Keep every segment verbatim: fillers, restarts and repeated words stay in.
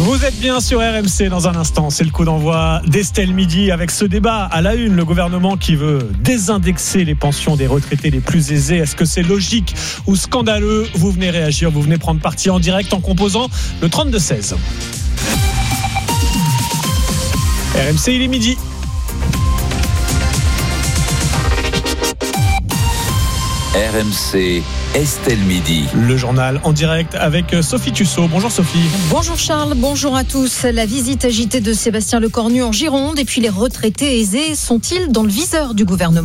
Vous êtes bien sur R M C. Dans un instant, c'est le coup d'envoi d'Estelle Midi avec ce débat à la une. Le gouvernement qui veut désindexer les pensions des retraités les plus aisés. Est-ce que c'est logique ou scandaleux? Vous venez réagir, vous venez prendre parti en direct en composant le trente-deux seize. R M C, il est midi. R M C, Estelle Midi. Le journal en direct avec Sophie Tussaud. Bonjour Sophie. Bonjour Charles, bonjour à tous. La visite agitée de Sébastien Lecornu en Gironde et puis les retraités aisés sont-ils dans le viseur du gouvernement ?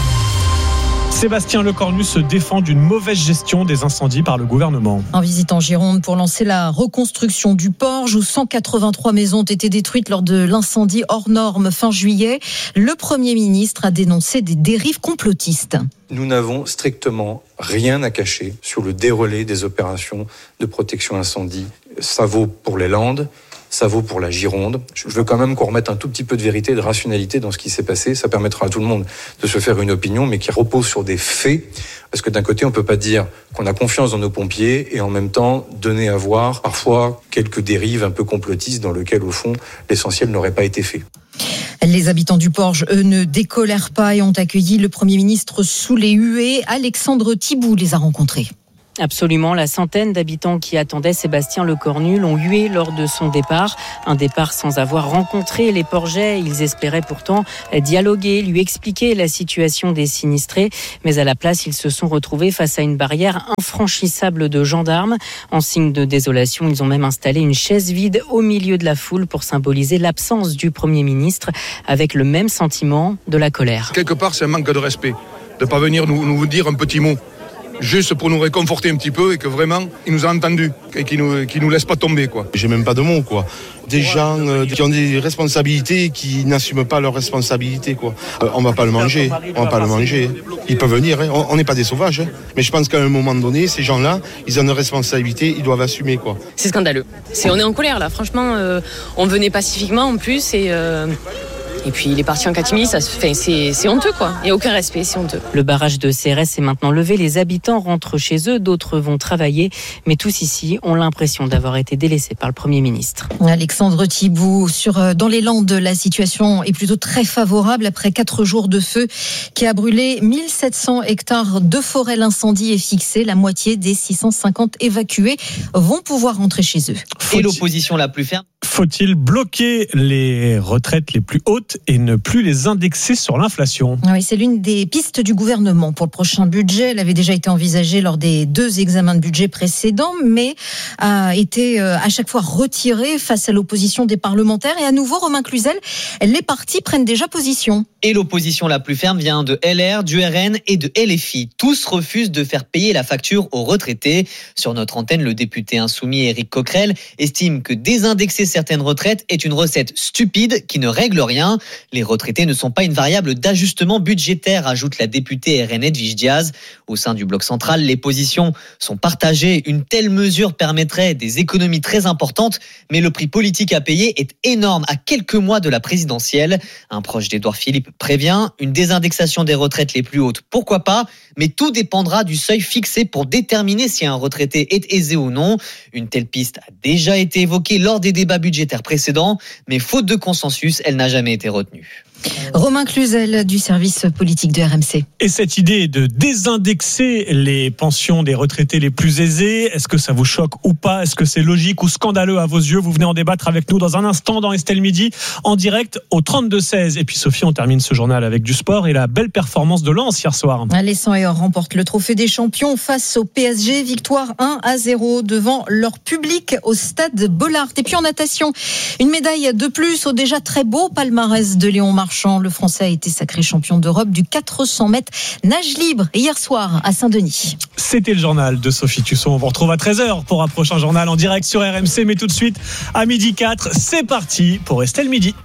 Sébastien Lecornu se défend d'une mauvaise gestion des incendies par le gouvernement. En visite en Gironde pour lancer la reconstruction du Porge où cent quatre-vingt-trois maisons ont été détruites lors de l'incendie hors norme fin juillet, le Premier ministre a dénoncé des dérives complotistes. Nous n'avons strictement rien à cacher sur le déroulé des opérations de protection incendie. Ça vaut pour les Landes, ça vaut pour la Gironde. Je veux quand même qu'on remette un tout petit peu de vérité et de rationalité dans ce qui s'est passé. Ça permettra à tout le monde de se faire une opinion, mais qui repose sur des faits. Parce que d'un côté, on ne peut pas dire qu'on a confiance dans nos pompiers et en même temps donner à voir parfois quelques dérives un peu complotistes dans lesquelles, au fond, l'essentiel n'aurait pas été fait. Les habitants du Porge, eux, ne décolèrent pas et ont accueilli le Premier ministre sous les huées. Alexandre Thibout les a rencontrés. Absolument, la centaine d'habitants qui attendaient Sébastien Lecornu l'ont hué lors de son départ. Un départ sans avoir rencontré les Porgeais. Ils espéraient pourtant dialoguer, lui expliquer la situation des sinistrés. Mais à la place, ils se sont retrouvés face à une barrière infranchissable de gendarmes. En signe de désolation, ils ont même installé une chaise vide au milieu de la foule pour symboliser l'absence du Premier ministre, avec le même sentiment de la colère. Quelque part, c'est un manque de respect de ne pas venir nous, nous dire un petit mot. Juste pour nous réconforter un petit peu et que vraiment, il nous a entendus et qu'il nous, qu'il nous laisse pas tomber, quoi. J'ai même pas de mots, quoi. Des gens euh, qui ont des responsabilités et qui n'assument pas leurs responsabilités, quoi. Euh, on va pas le manger, on va pas le manger. Ils peuvent venir, hein. On n'est pas des sauvages, hein. Mais je pense qu'à un moment donné, ces gens-là, ils ont une responsabilité, ils doivent assumer, quoi. C'est scandaleux. C'est, on est en colère, là. Franchement, euh, on venait pacifiquement, en plus, et... Euh... Et puis il est parti en catimini, ça se fait, c'est, c'est honteux quoi. Il n'y a aucun respect, c'est honteux. Le barrage de C R S est maintenant levé, les habitants rentrent chez eux, d'autres vont travailler, mais tous ici ont l'impression d'avoir été délaissés par le Premier ministre. Alexandre Thibout, sur, dans les Landes, la situation est plutôt très favorable après quatre jours de feu qui a brûlé mille sept cents hectares de forêt. L'incendie est fixé, la moitié des six cent cinquante évacués vont pouvoir rentrer chez eux. Et l'opposition la plus ferme. Faut-il bloquer les retraites les plus hautes et ne plus les indexer sur l'inflation? Oui, c'est l'une des pistes du gouvernement pour le prochain budget. Elle avait déjà été envisagée lors des deux examens de budget précédents, mais a été à chaque fois retirée face à l'opposition des parlementaires. Et à nouveau, Romain Cluzel, les partis prennent déjà position. Et l'opposition la plus ferme vient de L R, du R N et de L F I. Tous refusent de faire payer la facture aux retraités. Sur notre antenne, le député insoumis Éric Coquerel estime que désindexer certaines retraites est une recette stupide qui ne règle rien. Les retraités ne sont pas une variable d'ajustement budgétaire, ajoute la députée R N Edwige Diaz. Au sein du bloc central, les positions sont partagées. Une telle mesure permettrait des économies très importantes, mais le prix politique à payer est énorme à quelques mois de la présidentielle. Un proche d'Édouard Philippe prévient, une désindexation des retraites les plus hautes, pourquoi pas, mais tout dépendra du seuil fixé pour déterminer si un retraité est aisé ou non. Une telle piste a déjà été évoquée lors des débats budgétaires précédents, mais faute de consensus, elle n'a jamais été retenue. Romain Cluzel du service politique de R M C. Et cette idée de désindexer les pensions des retraités les plus aisés, est-ce que ça vous choque ou pas? Est-ce que c'est logique ou scandaleux à vos yeux? Vous venez en débattre avec nous dans un instant dans Estelle Midi, en direct au trente-deux seize. Et puis Sophie, on termine ce journal avec du sport et la belle performance de Lens hier soir. Les cent et or remportent le trophée des champions face au P S G. Victoire un à zéro devant leur public au stade Bollaert. Et puis en natation, une médaille de plus au déjà très beau palmarès de Léon Marchand. Le Français a été sacré champion d'Europe du quatre cents mètres nage libre hier soir à Saint-Denis. C'était le journal de Sophie Tussaud. On vous retrouve à treize heures pour un prochain journal en direct sur R M C. Mais tout de suite, à midi quatre, c'est parti pour Estelle Midi.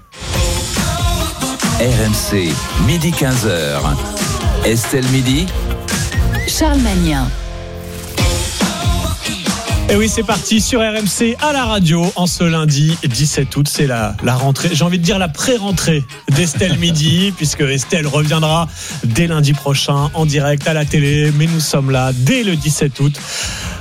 R M C, midi quinze heures. Estelle Midi. Charles Magnin. Et oui, c'est parti sur R M C à la radio en ce lundi dix-sept août. C'est la, la rentrée, j'ai envie de dire la pré-rentrée d'Estelle Midi, puisque Estelle reviendra dès lundi prochain en direct à la télé. Mais nous sommes là dès le dix-sept août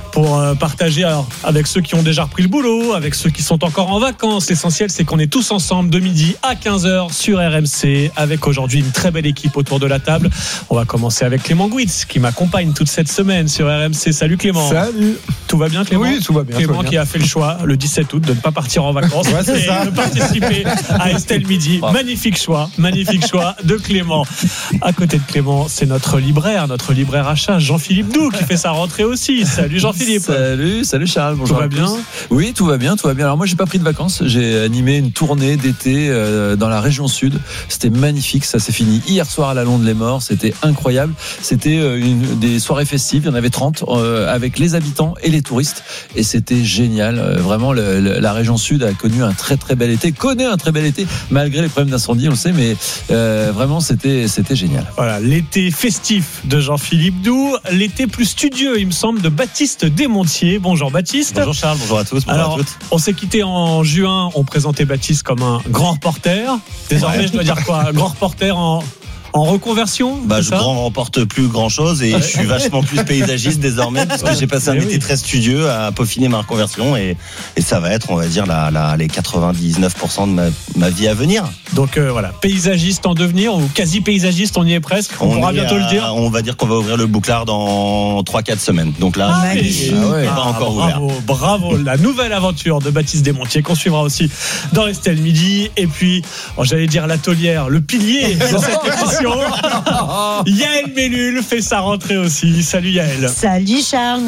pour euh, partager alors, avec ceux qui ont déjà repris le boulot, avec ceux qui sont encore en vacances. L'essentiel, c'est qu'on est tous ensemble de midi à quinze heures sur R M C, avec aujourd'hui une très belle équipe autour de la table. On va commencer avec Clément Gouitz, qui m'accompagne toute cette semaine sur R M C. Salut Clément. Salut. Tout va bien Clément? Oui, tout va bien. Clément tout va bien. qui a fait le choix le dix-sept août de ne pas partir en vacances ouais, c'est et ça. de participer à Estelle Midi. Ah. Magnifique choix, magnifique choix de Clément. À côté de Clément, c'est notre libraire, notre libraire achat, Jean-Philippe Doux, qui fait sa rentrée aussi. Salut Jean-Philippe. Salut, salut Charles. Bonjour. Tout va à tous. bien? Oui, tout va bien, tout va bien. Alors moi, j'ai pas pris de vacances. J'ai animé une tournée d'été euh, dans la région sud. C'était magnifique. Ça s'est fini hier soir à la Londe-les-Morts. C'était incroyable. C'était euh, une des soirées festives. Il y en avait trente euh, avec les habitants et les touristes. Et c'était génial. Euh, vraiment, le, le, la région sud a connu un très très bel été. Connaît un très bel été malgré les problèmes d'incendie, on le sait. Mais euh, vraiment, c'était c'était génial. Voilà, l'été festif de Jean-Philippe Doux, l'été plus studieux, il me semble, de Baptiste Desmontiers. Bonjour Baptiste. Bonjour Charles, bonjour à tous, bonjour Alors, à toutes. On s'est quitté en juin, on présentait Baptiste comme un grand reporter. Désormais, Ouais. je dois dire quoi? Un grand reporter en, en reconversion? Bah, c'est je ça ne remporte plus grand chose et je suis vachement plus paysagiste désormais parce que j'ai passé un Eh été oui. très studieux à peaufiner ma reconversion et, et ça va être, on va dire, la, la, les quatre-vingt-dix-neuf pour cent de ma, ma vie à venir. Donc euh, voilà, paysagiste en devenir ou quasi paysagiste, on y est presque. On, pourra est bientôt à- le dire. On va dire qu'on va ouvrir le bouclard dans trois quatre semaines. Donc là, Ah, je mais- suis ah ouais. pas Ah, encore ouvert. bravo, bravo, la nouvelle aventure de Baptiste Desmontiers qu'on suivra aussi dans Estelle Midi. Et puis, oh, j'allais dire la taulière, le pilier de cette émission. Yael Mellul fait sa rentrée aussi. Salut Yael. Salut Charles.